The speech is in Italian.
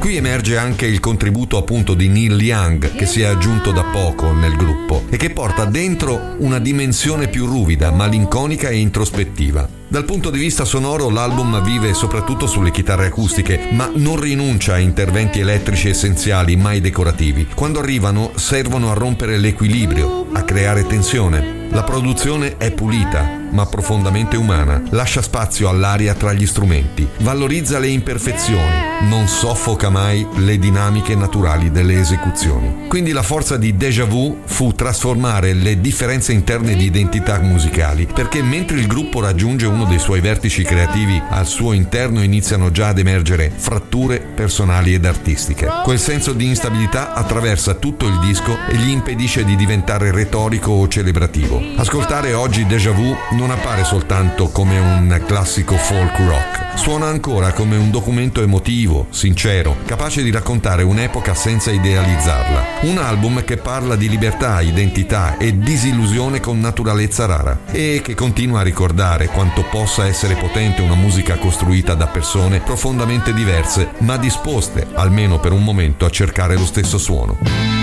Qui emerge anche il contributo appunto di Neil Young, che si è aggiunto da poco nel gruppo e che porta dentro una dimensione più ruvida, malinconica e introspettiva. Dal punto di vista sonoro l'album vive soprattutto sulle chitarre acustiche, ma non rinuncia a interventi elettrici essenziali mai decorativi. Quando arrivano servono a rompere l'equilibrio, a creare tensione. La produzione è pulita, ma profondamente umana. Lascia spazio all'aria tra gli strumenti, valorizza le imperfezioni, non soffoca mai le dinamiche naturali delle esecuzioni. Quindi la forza di Déjà Vu fu trasformare le differenze interne di identità musicali, perché mentre il gruppo raggiunge uno dei suoi vertici creativi, al suo interno iniziano già ad emergere fratture personali ed artistiche. Quel senso di instabilità attraversa tutto il disco e gli impedisce di diventare retorico o celebrativo. Ascoltare oggi Déjà Vu non appare soltanto come un classico folk rock, suona ancora come un documento emotivo, sincero, capace di raccontare un'epoca senza idealizzarla. Un album che parla di libertà, identità e disillusione con naturalezza rara e che continua a ricordare quanto possa essere potente una musica costruita da persone profondamente diverse ma disposte, almeno per un momento, a cercare lo stesso suono.